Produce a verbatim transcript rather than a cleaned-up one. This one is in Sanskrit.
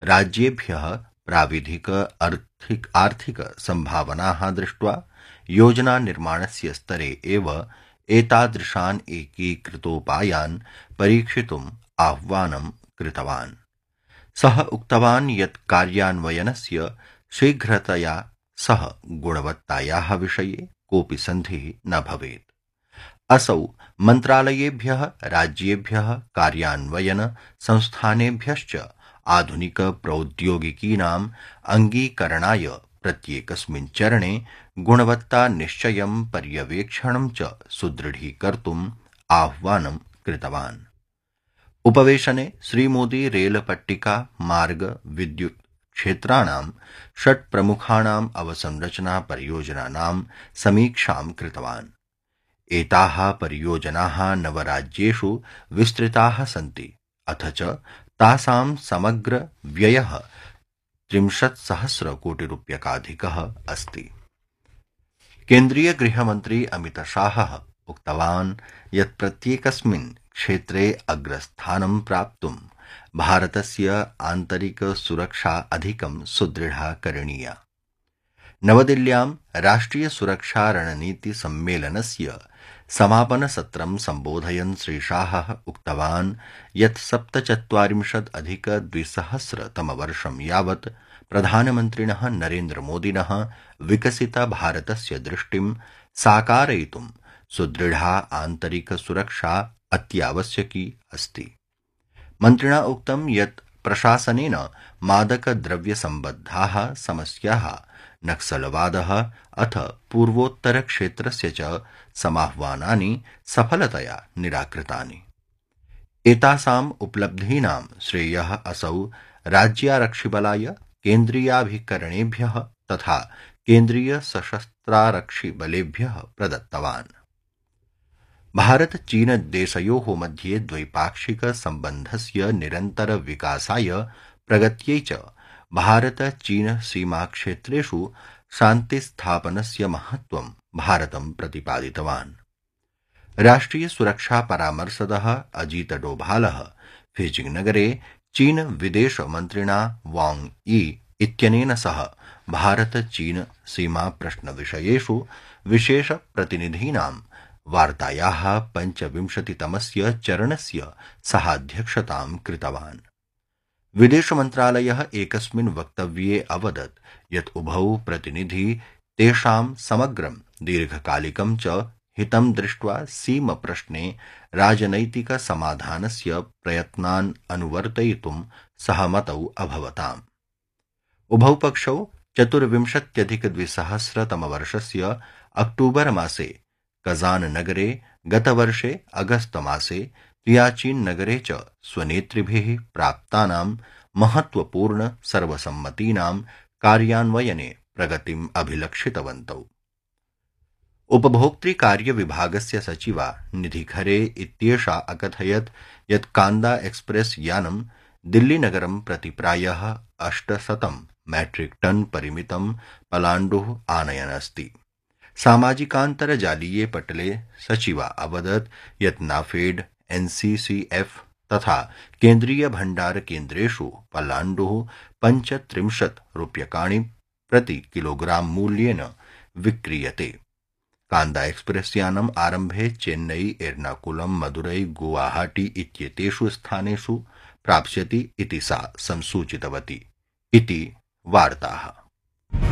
राज्येभ्यः प्राविधिक आर्थिक आर्थिक सम्भावनाः दृष्ट्वा योजनानिर्माणस्य स्तरे एव एतादृशान् एकीकृतोपायान् परीक्षितुम् आह्वानं कृतवान्। सः उक्तवान् यत् कार्यान्वयनस्य शीघ्रतया सह गुणवत्तायाः विषये कोऽपि सन्धिः न भवेत्। असौ मन्त्रालयेभ्यः राज्येभ्यः कार्यान्वयन संस्थानेभ्यश्च आधुनिक प्रौद्योगिकीनाम् अङ्गीकरणाय प्रत्येकस्मिन् चरणे गुणवत्ता निश्चयं पर्यवेक्षणं च सुदृढीकर्तुम् आह्वानं कृतवान्। उपवेशने श्रीमोदी रेलपट्टिका मार्ग विद्युत् क्षेत्राणां षट् प्रमुखाणाम् अवसंरचना परियोजनानां समीक्षां कृतवान्। एताः परियोजनाः नवराज्येषु विस्तृताः सन्ति, अथ च तासां समग्र व्ययः त्रिंशत्सहस्रकोटिरूप्यकाधिकः अस्ति। केन्द्रीय गृहमन्त्री अमितशाहः उक्तवान् यत् प्रत्येकस्मिन् क्षेत्रे अग्रस्थानं प्राप्तुं भारतस्य आन्तरिक सुरक्षा अधिकं सुदृढा करणीया। नवदिल्ल्यां राष्ट्रिय सुरक्षा रणनीति सम्मेलनस्य समापनसत्रं सम्बोधयन् श्रीशाहः उक्तवान् यत् सप्तचत्वारिंशत् अधिक द्विसहस्रतमवर्षं यावत् प्रधानमन्त्रिणः नरेन्द्रमोदिनः विकसित भारतस्य दृष्टिं साकारयितुं सुदृढा आन्तरिक सुरक्षा अत्यावश्यकी अस्ति। मन्त्रिणा उक्तं यत् प्रशासनेन मादकद्रव्यसम्बद्धाः समस्याः, नक्सलवादः अथ पूर्वोत्तरक्षेत्रस्य च समाह्वानानि सफलतया निराकृतानि। एतासाम् उपलब्धीनां श्रेयः असौ राज्यारक्षिबलाय, केन्द्रीयाभिकरणेभ्यः तथा केन्द्रीय सशस्त्रारक्षिबलेभ्यः प्रदत्तवान्। भारत चीन देशयोः मध्ये द्वैपाक्षिक सम्बन्धस्य निरन्तर विकासाय प्रगत्यै च भारत चीन सीमाक्षेत्रेषु शान्तिस्थापनस्य महत्त्वं भारतं प्रतिपादितवान्। राष्ट्रिय सुरक्षा परामर्शदः अजीत डोभालः फीजिंग नगरे चीन विदेश मन्त्रिणा वांग यी इत्यनेन सह भारत चीन सीमा प्रश्नविषयेषु विशेष प्रतिनिधीनां वार्तायाः पञ्चविंशतितमस्य चरणस्य सहाध्यक्षतां कृतवान्। विदेशमन्त्रालयः एकस्मिन् वक्तव्ये अवदत् यत् उभौ प्रतिनिधि तेषां समग्रं दीर्घकालिकं च हितं दृष्ट्वा सीमप्रश्ने राजनैतिक समाधानस्य प्रयत्नान् अनुवर्तयितुं सहमतौ अभवताम्। उभौ पक्षौ चतुर्विंशत्यधिकद्विसहस्रतमवर्षस्य अक्टूबर मासे कजान नगरे, गतवर्षे अगस्त मासे तियाचीन नगरे च स्वनेतृभिः प्राप्तानां महत्वपूर्ण सर्वसम्मतीनां कार्यान्वयने प्रगतिम् अभिलक्षितवन्तौ। उपभोक्तृकार्य विभागस्य सचिवा निधि खरे इत्येषा अकथयत् यत् कांदा एक्सप्रेस यानं दिल्लीनगरं प्रति प्रायः अष्टशतं मैट्रिक टन परिमितं पलाण्डुः आनयन् अस्ति। सामाजिकान्तर्जालीये पटले सचिवा अवदत् यत् नाफेड, एनसीसीएफ तथा केन्द्रीय भण्डार केन्द्रेषु पलाण्डुः पञ्चत्रिंशत् रूप्यकाणि प्रति किलोग्राम मूल्येन विक्रीयते। कांदा एक्सप्रेस यानम् आरम्भे चेन्नई, एर्नाकुलम, मदुरै, गुवाहाटी इत्येतेषु स्थानेषु प्राप्स्यति इति सा संसूचितवती इति वार्ताः।